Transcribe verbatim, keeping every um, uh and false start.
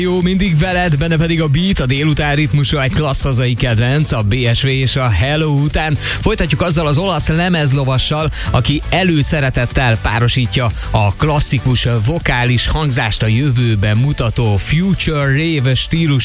Jó, mindig veled, benne pedig a beat, a délután ritmusa, egy klassz hazai kedvenc, a bé es vé és a Hello után. Folytatjuk azzal az olasz lemezlovassal, aki előszeretettel párosítja a klasszikus vokális hangzást a jövőben mutató Future Rave stílus